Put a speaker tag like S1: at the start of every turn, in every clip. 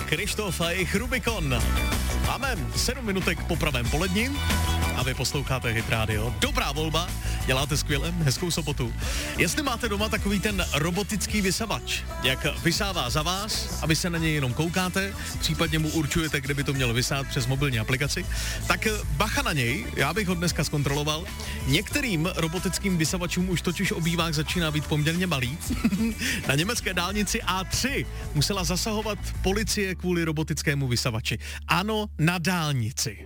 S1: Krištof a jejich Rubikon. Máme 7 minutek po pravém poledni a vy posloucháte Hit Radio. Dobrá volba, děláte skvěle, hezkou sobotu. Jestli máte doma takový ten robotický vysavač, jak vysává za vás a vy se na něj jenom koukáte, případně mu určujete, kde by to mělo vysát přes mobilní aplikaci, tak bacha na něj, já bych ho dneska zkontroloval. Některým robotickým vysavačům už totiž obývák začíná být poměrně malý. Na německé dálnici A3 musela zasahovat policie kvůli robotickému vysavači. Ano, na dálnici.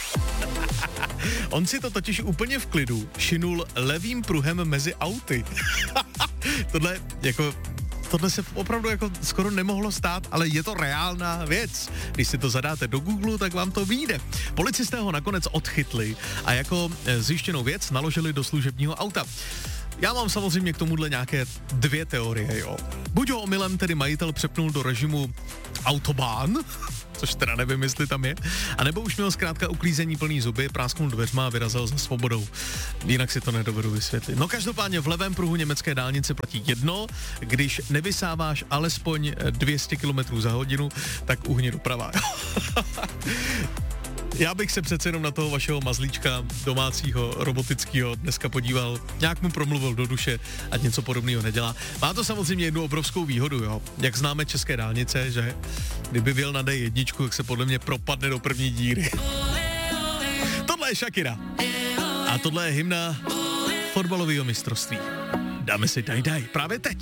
S1: On si to totiž úplně v klidu šinul levým pruhem mezi auty. Tohle se opravdu jako skoro nemohlo stát, ale je to reálná věc. Když si to zadáte do Google, tak vám to vyjde. Policisté ho nakonec odchytli a jako zjištěnou věc naložili do služebního auta. Já mám samozřejmě k tomuhle nějaké 2 teorie, jo. Buď ho omylem tedy majitel přepnul do režimu Autobahn, což teda nevím, jestli tam je, anebo už měl zkrátka uklízení plný zuby, prásknul dveřma a vyrazil za svobodou. Jinak si to nedovedu vysvětlit. No každopádně v levém pruhu německé dálnice platí jedno, když nevysáváš alespoň 200 km za hodinu, tak uhni doprava. Já bych se přece jenom na toho vašeho mazlíčka domácího, robotického dneska podíval, nějak mu promluvil do duše, ať něco podobného nedělá. Má to samozřejmě jednu obrovskou výhodu, jo. Jak známe české dálnice, že kdyby vyjel na D1, tak se podle mě propadne do první díry. Tohle je Shakira. A tohle je hymna fotbalového mistrovství. Dáme si daj právě teď.